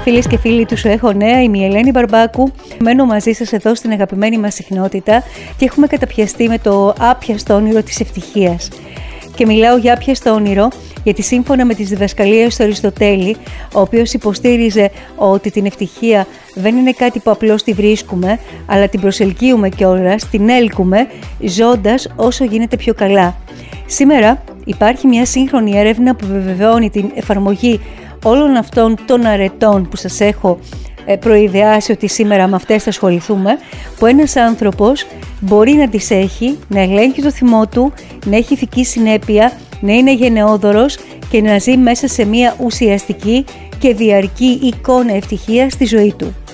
Φίλες και φίλοι του Σου Έχω Νέα, είμαι η Ελένη Μπαρμπάκου. Μένω μαζί σας εδώ στην αγαπημένη μας συχνότητα και έχουμε καταπιαστεί με το άπιαστο όνειρο της ευτυχίας. Και μιλάω για άπιαστο όνειρο γιατί σύμφωνα με τις διδασκαλίες του Αριστοτέλη, ο οποίος υποστήριζε ότι την ευτυχία δεν είναι κάτι που απλώς τη βρίσκουμε, αλλά την προσελκύουμε κιόλας, την έλκουμε, ζώντας όσο γίνεται πιο καλά. Σήμερα υπάρχει μια σύγχρονη έρευνα που βεβαιώνει την εφαρμογή όλων αυτών των αρετών που σας έχω προειδεάσει ότι σήμερα με αυτές θα ασχοληθούμε, που ένας άνθρωπος μπορεί να τις έχει, να ελέγχει το θυμό του, να έχει ηθική συνέπεια, να είναι γενναιόδωρος και να ζει μέσα σε μια ουσιαστική και διαρκή εικόνα ευτυχίας στη ζωή του.